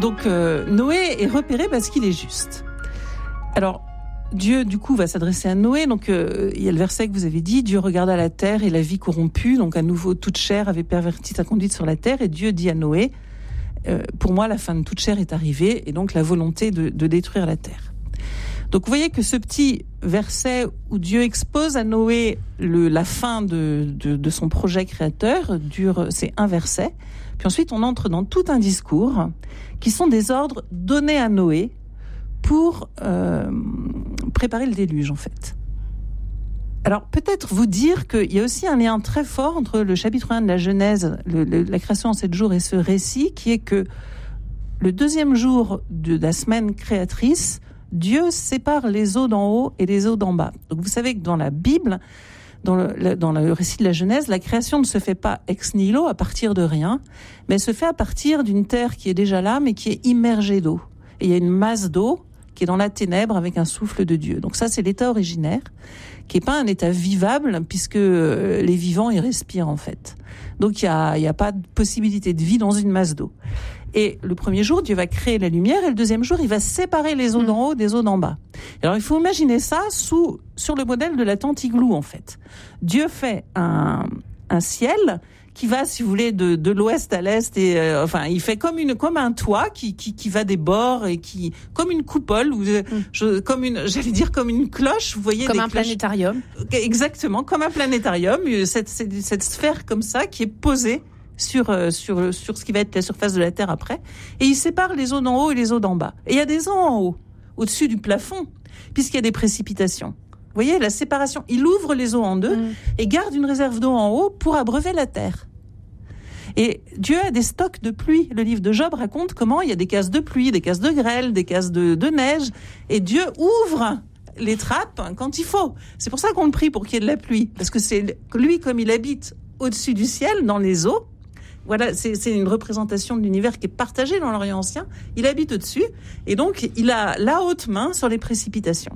Donc Noé est repéré parce qu'il est juste. Alors Dieu du coup va s'adresser à Noé. Donc il y a le verset que vous avez dit, Dieu regarda la terre et la vie corrompue. Donc à nouveau toute chair avait perverti sa conduite sur la terre et Dieu dit à Noé, pour moi la fin de toute chair est arrivée et donc la volonté de détruire la terre. Donc vous voyez que ce petit verset où Dieu expose à Noé la fin de son projet créateur c'est un verset. Puis ensuite on entre dans tout un discours qui sont des ordres donnés à Noé pour préparer le déluge en fait. Alors peut-être vous dire qu'il y a aussi un lien très fort entre le chapitre 1 de la Genèse, la création en 7 jours et ce récit qui est que le deuxième jour de la semaine créatrice, Dieu sépare les eaux d'en haut et les eaux d'en bas. Donc vous savez que dans la Bible, dans le récit de la Genèse, la création ne se fait pas ex nihilo, à partir de rien, mais elle se fait à partir d'une terre qui est déjà là, mais qui est immergée d'eau. Et il y a une masse d'eau qui est dans la ténèbre avec un souffle de Dieu. Donc ça, c'est l'état originaire, qui est pas un état vivable, puisque les vivants y respirent en fait. Donc il y a pas de possibilité de vie dans une masse d'eau. Et le premier jour, Dieu va créer la lumière, et le deuxième jour, il va séparer les eaux d'en haut des eaux d'en bas. Alors, il faut imaginer ça sur le modèle de la tente igloo, en fait. Dieu fait un ciel qui va, si vous voulez, de l'ouest à l'est, et il fait comme un toit qui va des bords et comme une coupole, comme une cloche, vous voyez, comme des un cloches. Planétarium. Exactement, comme un planétarium, cette sphère comme ça qui est posée sur ce qui va être la surface de la Terre après, et il sépare les eaux d'en haut et les eaux d'en bas. Et il y a des eaux en haut, au-dessus du plafond, puisqu'il y a des précipitations. Vous voyez, la séparation, il ouvre les eaux en deux et garde une réserve d'eau en haut pour abreuver la terre. Et Dieu a des stocks de pluie. Le livre de Job raconte comment il y a des cases de pluie, des cases de grêle, des cases de neige, et Dieu ouvre les trappes quand il faut. C'est pour ça qu'on le prie pour qu'il y ait de la pluie, parce que c'est lui, comme il habite au-dessus du ciel, dans les eaux. Voilà, c'est une représentation de l'univers qui est partagée dans l'Orient ancien. Il habite au-dessus, et donc il a la haute main sur les précipitations.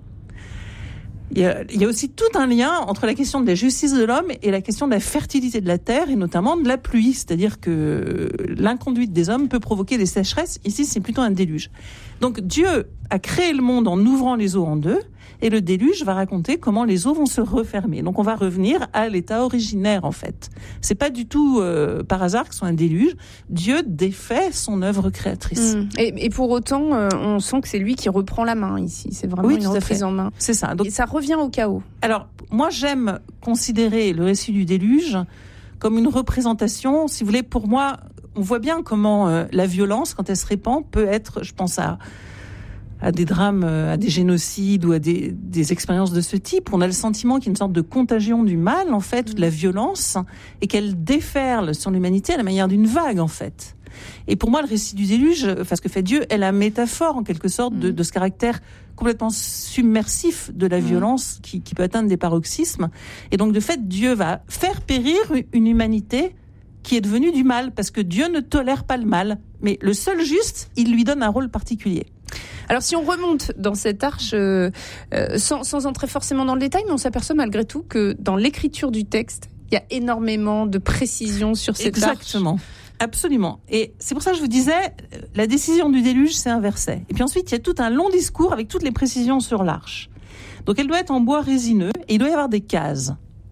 Il y a aussi tout un lien entre la question de la justice de l'homme et la question de la fertilité de la terre, et notamment de la pluie. C'est-à-dire que l'inconduite des hommes peut provoquer des sécheresses. Ici, c'est plutôt un déluge. Donc Dieu a créé le monde en ouvrant les eaux en deux, et le déluge va raconter comment les eaux vont se refermer. Donc on va revenir à l'état originaire, en fait. C'est pas du tout par hasard que ce soit un déluge. Dieu défait son œuvre créatrice. Et pour autant, on sent que c'est lui qui reprend la main ici. C'est vraiment une reprise en main. C'est ça. Donc, et ça revient au chaos. Alors, moi, j'aime considérer le récit du déluge comme une représentation. Si vous voulez, pour moi, on voit bien comment la violence, quand elle se répand, peut être, je pense à des drames, à des génocides ou à des expériences de ce type. On a le sentiment qu'il y a une sorte de contagion du mal, en fait, de la violence, et qu'elle déferle sur l'humanité à la manière d'une vague, en fait. Et pour moi, le récit du déluge, ce que fait Dieu, est la métaphore, en quelque sorte, de ce caractère complètement submersif de la violence qui peut atteindre des paroxysmes. Et donc, de fait, Dieu va faire périr une humanité qui est devenue du mal, parce que Dieu ne tolère pas le mal. Mais le seul juste, il lui donne un rôle particulier. Alors si on remonte dans cette arche, sans entrer forcément dans le détail, mais on s'aperçoit malgré tout que dans l'écriture du texte, il y a énormément de précisions sur cette arche. Exactement. Absolument. Et c'est pour ça que je vous disais, la décision du déluge, c'est un verset. Et puis ensuite, il y a tout un long discours avec toutes les précisions sur l'arche. Donc elle doit être en bois résineux et il doit y avoir des cases.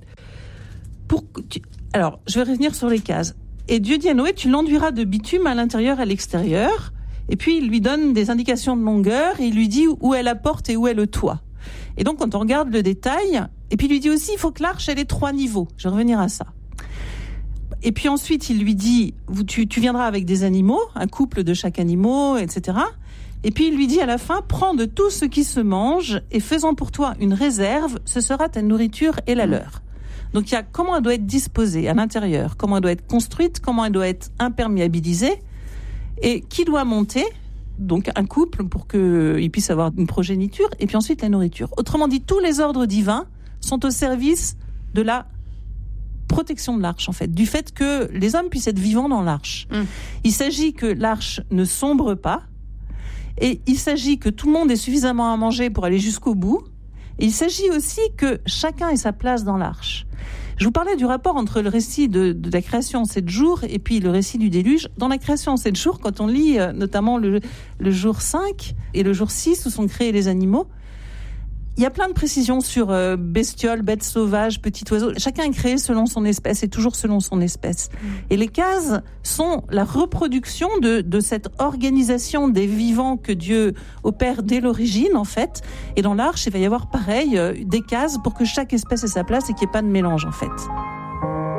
Alors, je vais revenir sur les cases. Et Dieu dit à Noé, tu l'enduiras de bitume à l'intérieur et à l'extérieur. Et puis, il lui donne des indications de longueur et il lui dit où est la porte et où est le toit. Et donc, quand on regarde le détail, et puis il lui dit aussi, il faut que l'arche, elle ait 3 niveaux. Je vais revenir à ça. Et puis ensuite, il lui dit, tu viendras avec des animaux, un couple de chaque animal, etc. Et puis, il lui dit à la fin, prends de tout ce qui se mange et faisant pour toi une réserve, ce sera ta nourriture et la leur. Donc, il y a comment elle doit être disposée à l'intérieur, comment elle doit être construite, comment elle doit être imperméabilisée, et qui doit monter, donc un couple pour qu'il puisse avoir une progéniture, et puis ensuite la nourriture. Autrement dit, tous les ordres divins sont au service de la protection de l'arche, en fait, du fait que les hommes puissent être vivants dans l'arche. Il s'agit que l'arche ne sombre pas, et il s'agit que tout le monde ait suffisamment à manger pour aller jusqu'au bout, et il s'agit aussi que chacun ait sa place dans l'arche. Je vous parlais du rapport entre le récit de la création en 7 jours et puis le récit du déluge. Dans la création en 7 jours, quand on lit notamment le jour 5 et le jour 6 où sont créés les animaux, il y a plein de précisions sur bestioles, bêtes sauvages, petits oiseaux. Chacun est créé selon son espèce et toujours selon son espèce. Et les cases sont la reproduction de cette organisation des vivants que Dieu opère dès l'origine, en fait. Et dans l'arche, il va y avoir pareil, des cases pour que chaque espèce ait sa place et qu'il n'y ait pas de mélange, en fait.